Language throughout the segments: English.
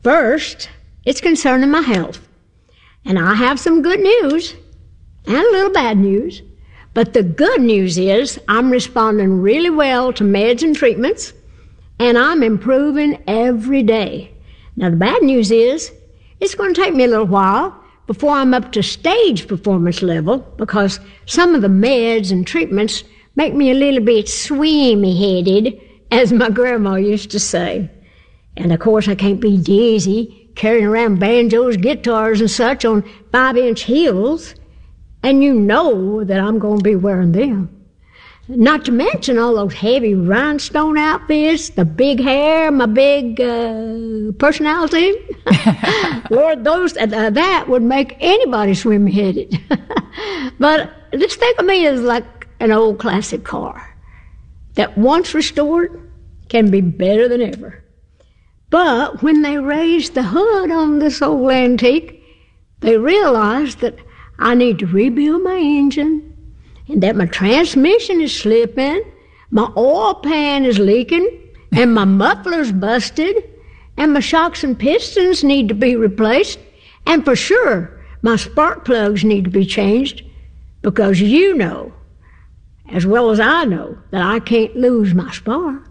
First, it's concerning my health. And I have some good news and a little bad news. But the good news is I'm responding really well to meds and treatments, and I'm improving every day. Now, the bad news is it's going to take me a little while before I'm up to stage performance level, because some of the meds and treatments make me a little bit swimmy-headed, as my grandma used to say. And, of course, I can't be dizzy carrying around banjos, guitars, and such on 5-inch heels. And you know that I'm going to be wearing them. Not to mention all those heavy rhinestone outfits, the big hair, my big personality. Lord, that would make anybody swim-headed. But just think of me as like an old classic car that once restored can be better than ever. But when they raised the hood on this old antique, they realized that I need to rebuild my engine, and that my transmission is slipping, my oil pan is leaking, and my muffler's busted, and my shocks and pistons need to be replaced, and for sure, my spark plugs need to be changed, because you know, as well as I know, that I can't lose my spark.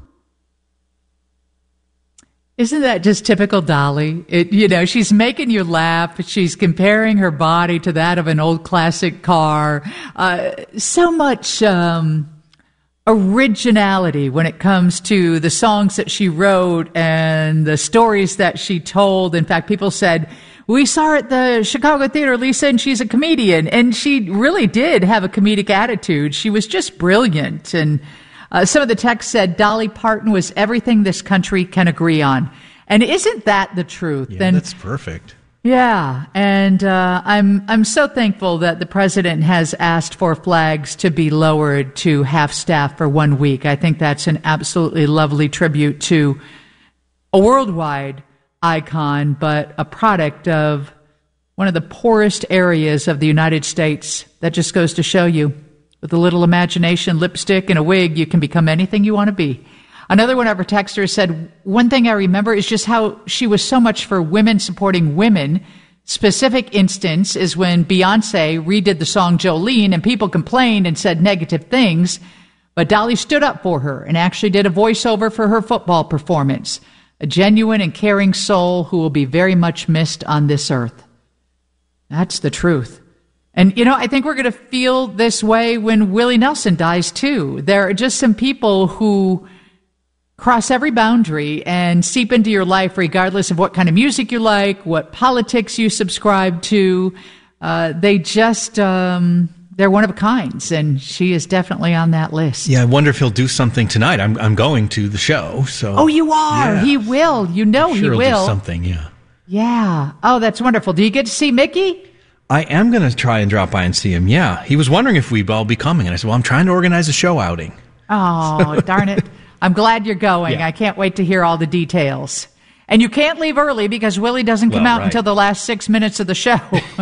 Isn't that just typical Dolly? She's making you laugh. She's comparing her body to that of an old classic car. So much originality when it comes to the songs that she wrote and the stories that she told. In fact, people said, we saw her at the Chicago Theater, Lisa, and she's a comedian. And she really did have a comedic attitude. She was just brilliant. And some of the text said Dolly Parton was everything this country can agree on. And isn't that the truth? Yeah, that's perfect. Yeah, and I'm so thankful that the president has asked for flags to be lowered to half staff for 1 week. I think that's an absolutely lovely tribute to a worldwide icon, but a product of one of the poorest areas of the United States. That just goes to show you, with a little imagination, lipstick, and a wig, you can become anything you want to be. Another one of her texters said, one thing I remember is just how she was so much for women supporting women. Specific instance is when Beyonce redid the song Jolene, and people complained and said negative things, but Dolly stood up for her and actually did a voiceover for her football performance. A genuine and caring soul who will be very much missed on this earth. That's the truth. And, I think we're going to feel this way when Willie Nelson dies, too. There are just some people who cross every boundary and seep into your life regardless of what kind of music you like, what politics you subscribe to. They just, they're one of a kind, and she is definitely on that list. Yeah, I wonder if he'll do something tonight. I'm going to the show, so. Oh, you are? Yeah. He will. He will. He'll do something, yeah. Yeah. Oh, that's wonderful. Do you get to see Mickey? I am going to try and drop by and see him, yeah. He was wondering if we'd all be coming, and I said, well, I'm trying to organize a show outing. Oh, darn it. I'm glad you're going. Yeah. I can't wait to hear all the details. And you can't leave early because Willie doesn't come out until the last 6 minutes of the show.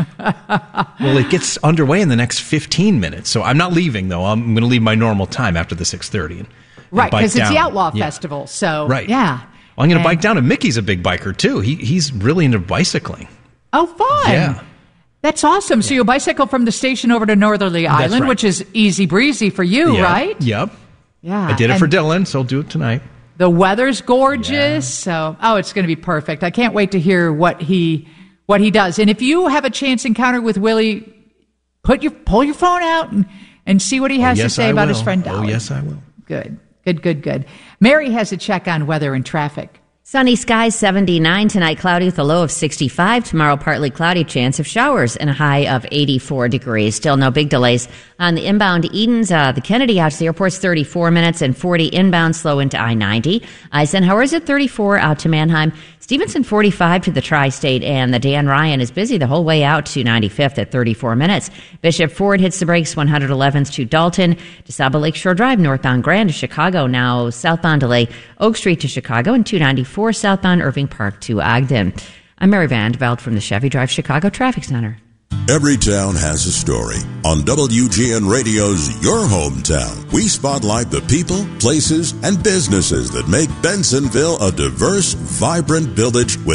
Well, it gets underway in the next 15 minutes, so I'm not leaving, though. I'm going to leave my normal time after the 6:30. Right, because it's the Outlaw Festival, so, right. Yeah. Well, I'm going to bike down, and Mickey's a big biker, too. He's really into bicycling. Oh, fun. Yeah. That's awesome. So you bicycle from the station over to Northerly Island, which is easy breezy for you, right? Yep. Yeah. I did it for Dylan, so I'll do it tonight. The weather's gorgeous, so it's going to be perfect. I can't wait to hear what he does. And if you have a chance encounter with Willie, pull your phone out and see what he has to say about his friend Dolly. Oh, yes, I will. Good. Mary has a check on weather and traffic. Sunny skies, 79 tonight, cloudy with a low of 65. Tomorrow, partly cloudy, chance of showers and a high of 84 degrees. Still no big delays on the inbound Edens. The Kennedy out to the airport's 34 minutes and 40 inbound, slow into I-90. Eisenhower's at 34 out to Mannheim. Stevenson 45 to the Tri-State, and the Dan Ryan is busy the whole way out to 95th at 34 minutes. Bishop Ford hits the brakes 111th to Dalton. DeSable Lakeshore Drive northbound Grand to Chicago, now southbound delay Oak Street to Chicago, and 294 southbound Irving Park to Ogden. I'm Mary Vandeveld from the Chevy Drive Chicago Traffic Center. Every town has a story. On WGN Radio's Your Hometown, we spotlight the people, places, and businesses that make Bensenville a diverse, vibrant village with